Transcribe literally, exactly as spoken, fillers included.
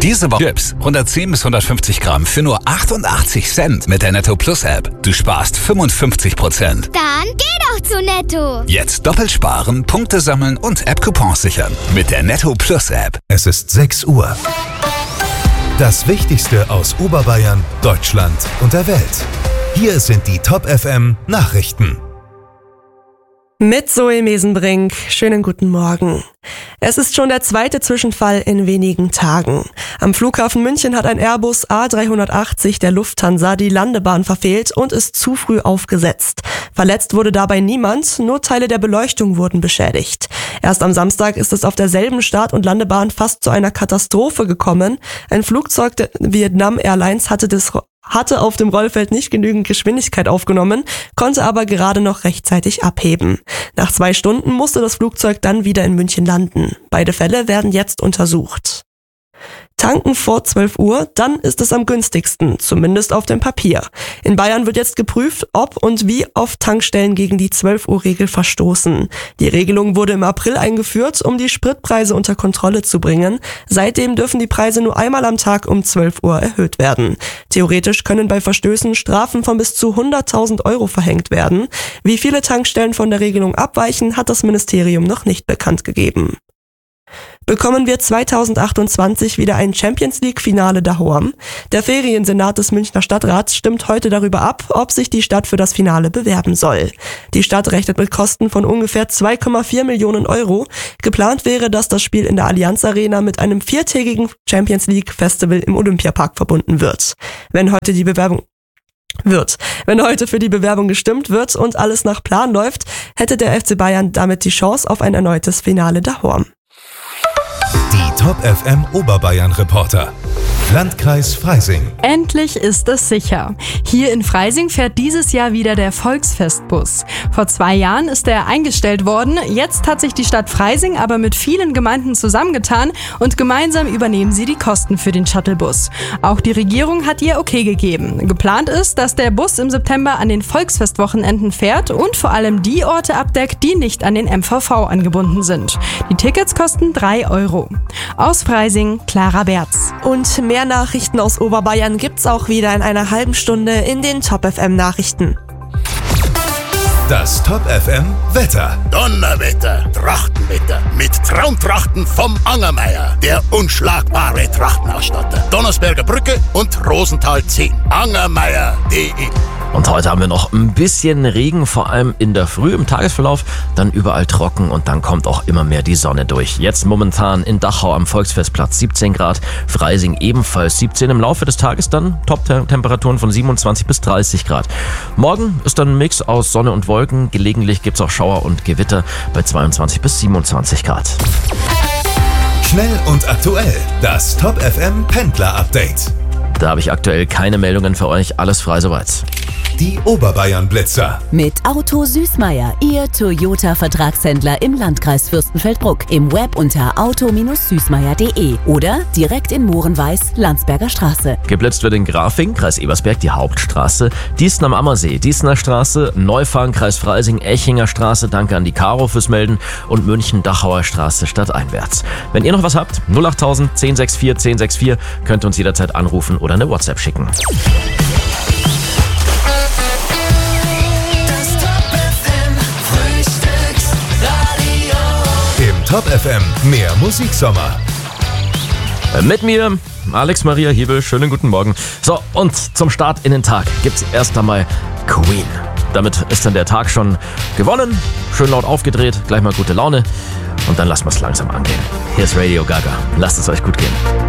Diese Woche Chips, hundertzehn bis hundertfünfzig Gramm für nur achtundachtzig Cent mit der Netto Plus App. Du sparst fünfundfünfzig Prozent. Dann geh doch zu Netto. Jetzt doppelt sparen, Punkte sammeln und App-Coupons sichern mit der Netto Plus App. Es ist sechs Uhr. Das Wichtigste aus Oberbayern, Deutschland und der Welt. Hier sind die Top F M Nachrichten. Mit Zoe Mesenbrink. Schönen guten Morgen. Es ist schon der zweite Zwischenfall in wenigen Tagen. Am Flughafen München hat ein Airbus A dreihundertachtzig der Lufthansa die Landebahn verfehlt und ist zu früh aufgesetzt. Verletzt wurde dabei niemand, nur Teile der Beleuchtung wurden beschädigt. Erst am Samstag ist es auf derselben Start- und Landebahn fast zu einer Katastrophe gekommen. Ein Flugzeug der Vietnam Airlines hatte das hatte auf dem Rollfeld nicht genügend Geschwindigkeit aufgenommen, konnte aber gerade noch rechtzeitig abheben. Nach zwei Stunden musste das Flugzeug dann wieder in München landen. Beide Fälle werden jetzt untersucht. Tanken vor zwölf Uhr, dann ist es am günstigsten, zumindest auf dem Papier. In Bayern wird jetzt geprüft, ob und wie oft Tankstellen gegen die zwölf Uhr Regel verstoßen. Die Regelung wurde im April eingeführt, um die Spritpreise unter Kontrolle zu bringen. Seitdem dürfen die Preise nur einmal am Tag um zwölf Uhr erhöht werden. Theoretisch können bei Verstößen Strafen von bis zu hunderttausend Euro verhängt werden. Wie viele Tankstellen von der Regelung abweichen, hat das Ministerium noch nicht bekannt gegeben. Bekommen wir zweitausendachtundzwanzig wieder ein Champions-League-Finale daheim? Der Feriensenat des Münchner Stadtrats stimmt heute darüber ab, ob sich die Stadt für das Finale bewerben soll. Die Stadt rechnet mit Kosten von ungefähr zwei Komma vier Millionen Euro. Geplant wäre, dass das Spiel in der Allianz Arena mit einem viertägigen Champions-League-Festival im Olympiapark verbunden wird. Wenn heute die Bewerbung wird. Wenn heute für die Bewerbung gestimmt wird und alles nach Plan läuft, hätte der F C Bayern damit die Chance auf ein erneutes Finale daheim. Die Top F M Oberbayern Reporter. Landkreis Freising. Endlich ist es sicher. Hier in Freising fährt dieses Jahr wieder der Volksfestbus. Vor zwei Jahren ist er eingestellt worden. Jetzt hat sich die Stadt Freising aber mit vielen Gemeinden zusammengetan und gemeinsam übernehmen sie die Kosten für den Shuttlebus. Auch die Regierung hat ihr Okay gegeben. Geplant ist, dass der Bus im September an den Volksfestwochenenden fährt und vor allem die Orte abdeckt, die nicht an den M V V angebunden sind. Die Tickets kosten drei Euro. Aus Freising, Clara Berz. Und mehr Nachrichten aus Oberbayern gibt's auch wieder in einer halben Stunde in den Top F M Nachrichten. Das Top F M Wetter. Donnerwetter, Trachtenwetter mit Traumtrachten vom Angermeier, der unschlagbare Trachtenausstatter. Donnersberger Brücke und Rosenthal zehn. Angermeier punkt de. Und heute haben wir noch ein bisschen Regen, vor allem in der Früh im Tagesverlauf, dann überall trocken und dann kommt auch immer mehr die Sonne durch. Jetzt momentan in Dachau am Volksfestplatz siebzehn Grad, Freising ebenfalls siebzehn. Im Laufe des Tages dann Top-Temperaturen von siebenundzwanzig bis dreißig Grad. Morgen ist dann ein Mix aus Sonne und Wolken, gelegentlich gibt es auch Schauer und Gewitter bei zweiundzwanzig bis siebenundzwanzig Grad. Schnell und aktuell, das Top F M Pendler Update. Da habe ich aktuell keine Meldungen für euch, alles frei soweit. Die Oberbayern Blitzer. Mit Auto Süßmeier, Ihr Toyota-Vertragshändler im Landkreis Fürstenfeldbruck. Im Web unter auto Süßmeier punkt de oder direkt in Mohrenweiß, Landsberger Straße. Geblitzt wird in Grafing, Kreis Ebersberg, die Hauptstraße, Diessen am Ammersee, Diessener Straße, Neufahren, Kreis Freising, Echinger Straße, danke an die Caro fürs Melden und München, Dachauer Straße stadteinwärts. Wenn ihr noch was habt, null acht null null null eins sechs vier eins null sechs vier, könnt ihr uns jederzeit anrufen oder eine WhatsApp schicken. Top F M, mehr Musiksommer. Mit mir, Alex Maria Hebel, schönen guten Morgen. So, und zum Start in den Tag gibt's erst einmal Queen. Damit ist dann der Tag schon gewonnen, schön laut aufgedreht, gleich mal gute Laune und dann lassen wir es langsam angehen. Hier ist Radio Gaga, lasst es euch gut gehen.